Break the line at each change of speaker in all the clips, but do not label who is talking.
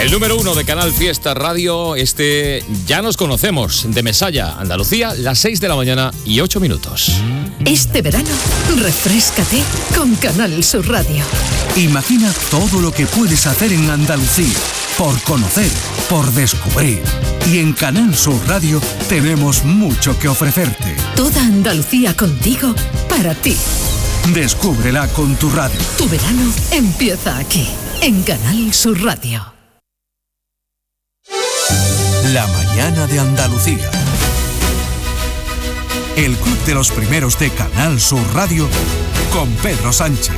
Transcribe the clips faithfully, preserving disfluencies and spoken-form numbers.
El número uno de Canal Fiesta Radio, este ya nos conocemos, de Mesalla, Andalucía, las seis de la mañana y ocho minutos.
Este verano, refréscate con Canal Sur Radio.
Imagina todo lo que puedes hacer en Andalucía, por conocer, por descubrir. Y en Canal Sur Radio tenemos mucho que ofrecerte.
Toda Andalucía contigo, para ti.
Descúbrela con tu radio.
Tu verano empieza aquí, en Canal Sur Radio.
La mañana de Andalucía. El club de los primeros de Canal Sur Radio con Pedro Sánchez.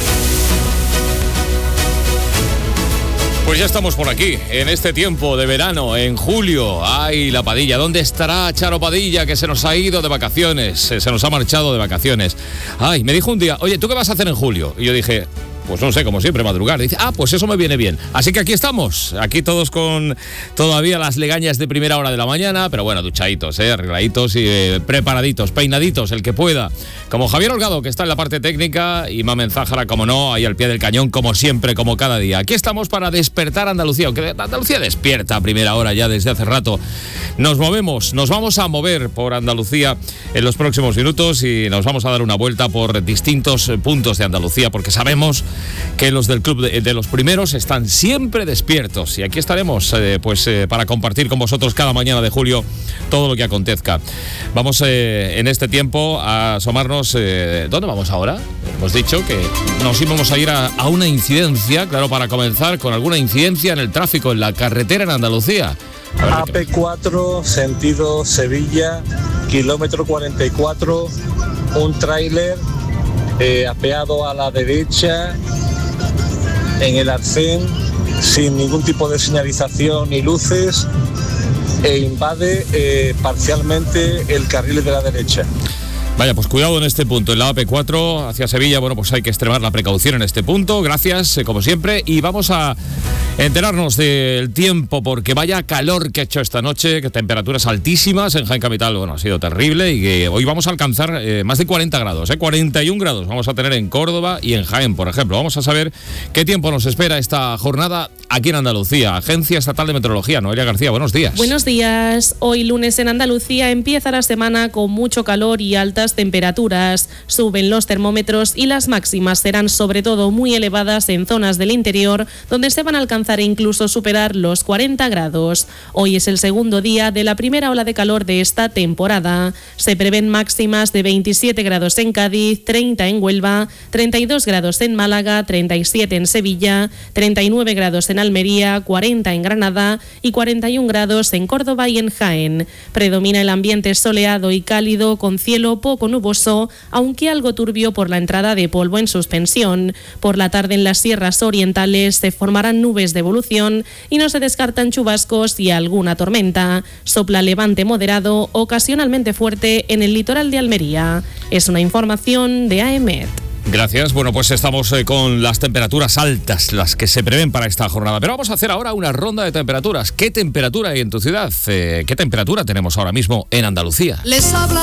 Pues ya estamos por aquí, en este tiempo de verano, en julio. ¡Ay, la Padilla! ¿Dónde estará Charo Padilla, que se nos ha ido de vacaciones? Se nos ha marchado de vacaciones. Ay, me dijo un día, oye, ¿tú qué vas a hacer en julio? Y yo dije, pues no sé, como siempre, madrugar. Dice, ah, pues eso me viene bien. Así que aquí estamos, aquí todos con todavía las legañas de primera hora de la mañana, pero bueno, duchaditos, eh, arregladitos y eh, preparaditos, peinaditos, el que pueda. Como Javier Holgado, que está en la parte técnica, y Mamen Zájara, como no, ahí al pie del cañón, como siempre, como cada día. Aquí estamos para despertar Andalucía, aunque Andalucía despierta a primera hora ya desde hace rato. Nos movemos, nos vamos a mover por Andalucía en los próximos minutos y nos vamos a dar una vuelta por distintos puntos de Andalucía, porque sabemos que los del club de, de los primeros están siempre despiertos y aquí estaremos eh, pues eh, para compartir con vosotros cada mañana de julio todo lo que acontezca. Vamos eh, en este tiempo a asomarnos. Eh, ¿Dónde vamos ahora? Hemos dicho que nos íbamos a ir a, a una incidencia, claro, para comenzar con alguna incidencia en el tráfico en la carretera en Andalucía.
A P cuatro, sentido Sevilla, kilómetro cuarenta y cuatro, un tráiler Eh, apeado a la derecha en el arcén sin ningún tipo de señalización ni luces e invade eh, parcialmente el carril de la derecha.
Vaya, pues cuidado en este punto, en la A P cuatro hacia Sevilla. Bueno, pues hay que extremar la precaución en este punto. Gracias, eh, como siempre, y vamos a enterarnos del tiempo, porque vaya calor que ha hecho esta noche, que temperaturas altísimas en Jaén Capital. Bueno, ha sido terrible y que hoy vamos a alcanzar eh, más de cuarenta grados, eh, cuarenta y un grados vamos a tener en Córdoba y en Jaén, por ejemplo. Vamos a saber qué tiempo nos espera esta jornada aquí en Andalucía. Agencia Estatal de Meteorología, Noelia García, buenos días.
Buenos días. Hoy lunes en Andalucía empieza la semana con mucho calor y altas temperaturas. Suben los termómetros y las máximas serán sobre todo muy elevadas en zonas del interior, donde se van a alcanzar e incluso superar los cuarenta grados. Hoy es el segundo día de la primera ola de calor de esta temporada. Se prevén máximas de veintisiete grados en Cádiz, treinta en Huelva, treinta y dos grados en Málaga, treinta y siete en Sevilla, treinta y nueve grados en Almería, cuarenta en Granada y cuarenta y un grados en Córdoba y en Jaén. Predomina el ambiente soleado y cálido con cielo poco nuboso, aunque algo turbio por la entrada de polvo en suspensión. Por la tarde en las sierras orientales se formarán nubes de evolución y no se descartan chubascos y alguna tormenta. Sopla levante moderado, ocasionalmente fuerte en el litoral de Almería. Es una información de AEMET.
Gracias. Bueno, pues estamos eh, con las temperaturas altas, las que se prevén para esta jornada. Pero vamos a hacer ahora una ronda de temperaturas. ¿Qué temperatura hay en tu ciudad? Eh, ¿Qué temperatura tenemos ahora mismo en Andalucía?
Les habla